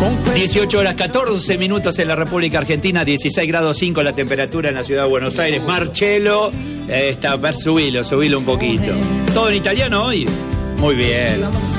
18 horas 14 minutos en la República Argentina, 16 grados 5 la temperatura en la ciudad de Buenos Aires. Marcelo, subilo un poquito. ¿Todo en italiano hoy? Muy bien.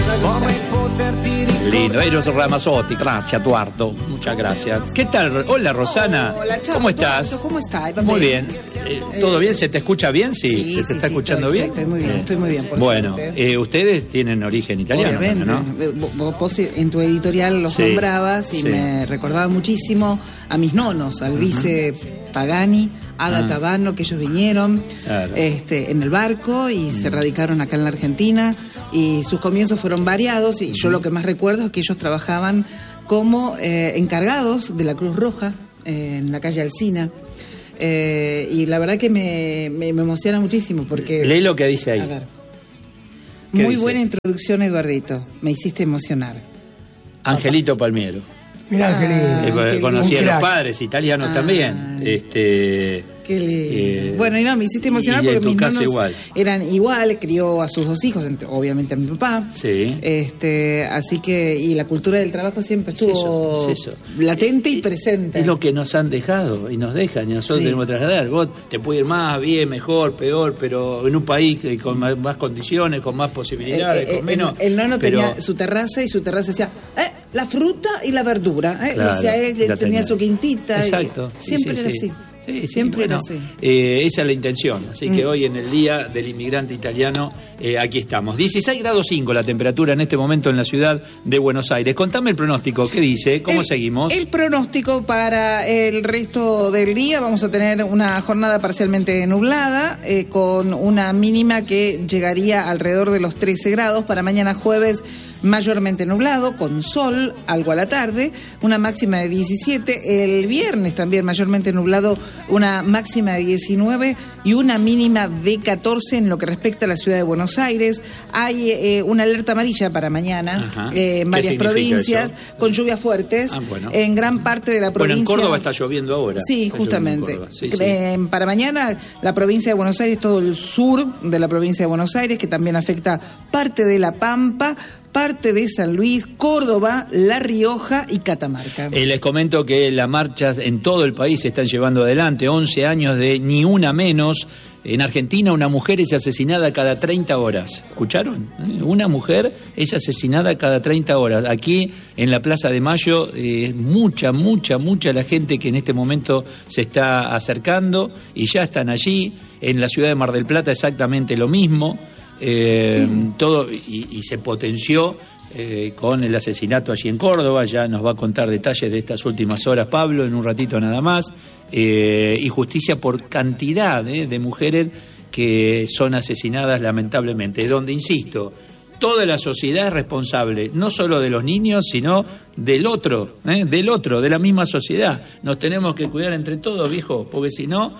Lindo, Eros Ramazzotti, gracias Eduardo, muchas gracias. ¿Qué tal? Hola Rosana. Hola, chao, ¿Cómo estás? ¿Cómo estás? Muy bien. ¿Todo bien? ¿Se te escucha bien? Sí, ¿se te está escuchando bien? Estoy muy bien. Bueno, ustedes tienen origen italiano, obviamente, ¿no? Vos en tu editorial los nombrabas y me recordaba muchísimo a mis nonos, al vice Pagani, Ada Tabano, que ellos vinieron en el barco y se radicaron acá en la Argentina, y sus comienzos fueron variados, y yo lo que más recuerdo es que ellos trabajaban como encargados de la Cruz Roja en la calle Alsina, y la verdad que me emociona muchísimo porque... Lee lo que dice ahí. A ver. Muy buena introducción, Eduardito, me hiciste emocionar. Angelito Palmiero. Mirá, Angelito. Conocí a los padres italianos también. Qué lindo. Bueno, y no, me hiciste emocionar porque mis nonos eran igual, crió a sus dos hijos, obviamente a mi papá. Sí. Así que, y la cultura del trabajo siempre estuvo latente y presente. Es lo que nos han dejado y nos dejan, y nosotros tenemos que trasladar. Vos te puede ir más, bien, mejor, peor, pero en un país con más condiciones, con más posibilidades, con menos. El nono tenía su terraza, y su terraza decía, la fruta y la verdura. Claro, o sea, él tenía su quintita. Exacto. Siempre era así. Sí, siempre bueno, era así. Esa es la intención. Así que hoy, en el Día del Inmigrante Italiano, aquí estamos. 16 grados 5 la temperatura en este momento en la ciudad de Buenos Aires. Contame el pronóstico. ¿Qué dice? ¿Cómo seguimos? El pronóstico para el resto del día: vamos a tener una jornada parcialmente nublada, con una mínima que llegaría alrededor de los 13 grados. Para mañana jueves, mayormente nublado, con sol, algo a la tarde, una máxima de 17. El viernes también mayormente nublado, una máxima de 19 y una mínima de 14 en lo que respecta a la ciudad de Buenos Aires. Hay una alerta amarilla para mañana en varias provincias, con lluvias fuertes en gran parte de la provincia. Bueno, en Córdoba está lloviendo ahora. Sí, justamente. Para mañana, la provincia de Buenos Aires, todo el sur de la provincia de Buenos Aires, que también afecta parte de La Pampa, parte de San Luis, Córdoba, La Rioja y Catamarca. Les comento que las marchas en todo el país se están llevando adelante. 11 años de Ni Una Menos. En Argentina, una mujer es asesinada cada 30 horas. ¿Escucharon? Una mujer es asesinada cada 30 horas. Aquí, en la Plaza de Mayo, mucha la gente que en este momento se está acercando y ya están allí. En la ciudad de Mar del Plata exactamente lo mismo. Todo y se potenció con el asesinato allí en Córdoba. Ya nos va a contar detalles de estas últimas horas Pablo, en un ratito nada más. Y justicia por cantidad de mujeres que son asesinadas lamentablemente, donde, insisto, toda la sociedad es responsable, no solo de los niños, sino del otro, de la misma sociedad. Nos tenemos que cuidar entre todos, viejo, porque si no...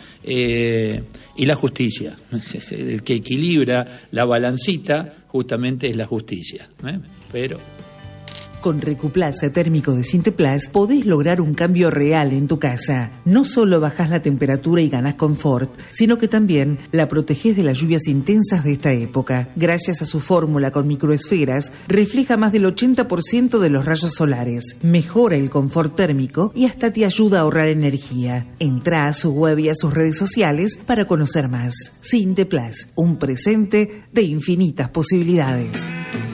Y la justicia, el que equilibra la balancita justamente es la justicia, pero... Con Recuplaza térmico de Sinteplas podés lograr un cambio real en tu casa. No solo bajás la temperatura y ganás confort, sino que también la protegés de las lluvias intensas de esta época. Gracias a su fórmula con microesferas, refleja más del 80% de los rayos solares, mejora el confort térmico y hasta te ayuda a ahorrar energía. Entrá a su web y a sus redes sociales para conocer más. Sinteplas, un presente de infinitas posibilidades.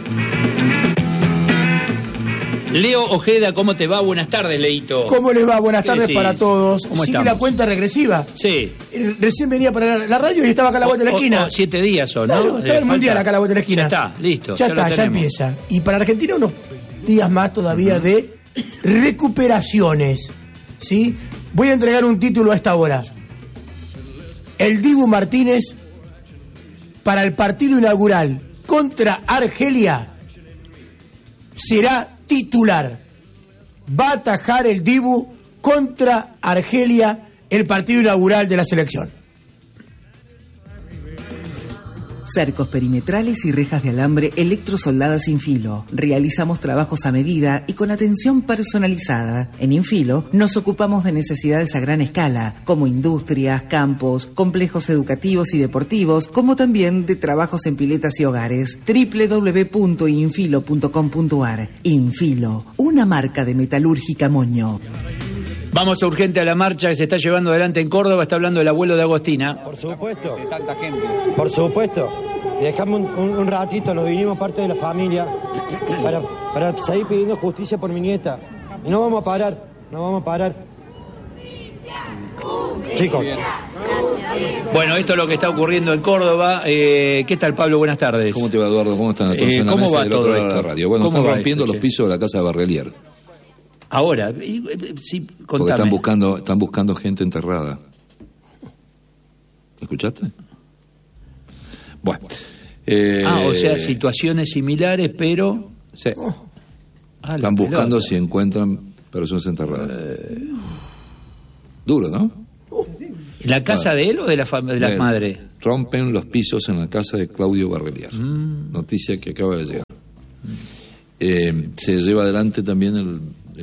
Leo Ojeda, ¿cómo te va? Buenas tardes, Leito. ¿Cómo les va? Buenas tardes para todos. ¿Cómo ¿Sigue estamos? La cuenta regresiva? Sí. Recién venía para la radio y estaba acá a la vuelta de la esquina. 7 días o no. Claro, está el mundial acá a la vuelta de la esquina. Ya está, listo. Ya está, ya empieza. Y para Argentina unos días más todavía de recuperaciones. ¿Sí? Voy a entregar un título a esta hora. El Dibu Martínez para el partido inaugural contra Argelia será titular. Va a atajar el Dibu contra Argelia el partido inaugural de la selección. cercos perimetrales y rejas de alambre electrosoldadas Infilo. Realizamos trabajos a medida y con atención personalizada. En Infilo nos ocupamos de necesidades a gran escala, como industrias, campos, complejos educativos y deportivos, como también de trabajos en piletas y hogares. www.infilo.com.ar. Infilo, una marca de metalúrgica Moño. Vamos a urgente a la marcha que se está llevando adelante en Córdoba. Está hablando el abuelo de Agostina. Por supuesto. De tanta gente. Por supuesto. Dejamos un ratito, nos vinimos parte de la familia para seguir pidiendo justicia por mi nieta. Y no vamos a parar, no vamos a parar. Chicos. Bueno, esto es lo que está ocurriendo en Córdoba. ¿Qué tal, Pablo? Buenas tardes. ¿Cómo te va, Eduardo? ¿Cómo están todos en la ¿cómo mesa va del todo otro lado de la esto? radio? Bueno, ¿Cómo están va rompiendo esto, los che? pisos de la casa de Barrelier. Ahora, sí, Porque contame. están buscando gente enterrada. ¿Escuchaste? Bueno. o sea, situaciones similares, pero... Sí. Ah, Están la buscando pelota. si encuentran personas enterradas. Duro, ¿no? ¿En la casa de él o de la Bueno, madre? Rompen los pisos en la casa de Claudio Barrelier. Noticia que acaba de llegar. Se lleva adelante también el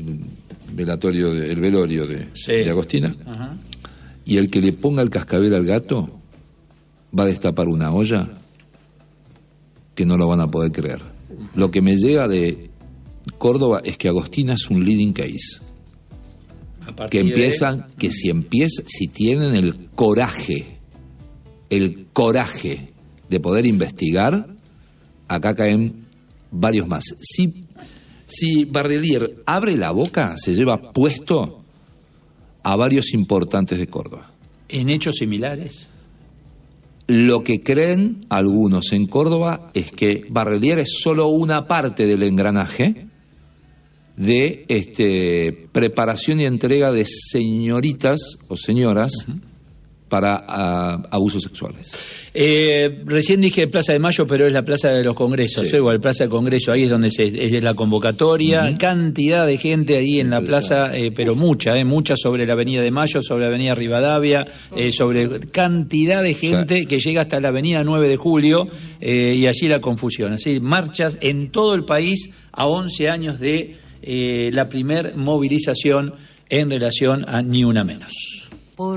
velorio de Agostina. Ajá. Y el que le ponga el cascabel al gato va a destapar una olla que no lo van a poder creer. Lo que me llega de Córdoba es que Agostina es un leading case. A partir Que empiezan, que si tienen el coraje de poder investigar, acá caen varios más. Si Barrelier abre la boca, se lleva puesto a varios importantes de Córdoba. ¿En hechos similares? Lo que creen algunos en Córdoba es que Barrelier es solo una parte del engranaje de preparación y entrega de señoritas o señoras para abusos sexuales. Recién dije Plaza de Mayo, pero es la Plaza de los Congresos, Sí. Igual Plaza de Congreso, ahí es donde es la convocatoria, cantidad de gente ahí en la plaza, pero mucha sobre la Avenida de Mayo, sobre la Avenida Rivadavia, sobre cantidad de gente que llega hasta la Avenida 9 de Julio, y allí la confusión. Así, marchas en todo el país a 11 años de la primer movilización en relación a Ni Una Menos.